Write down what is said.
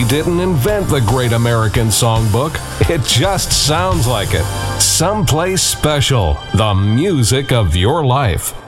didn't invent the Great American Songbook. It just sounds like it. Someplace Special, the music of your life.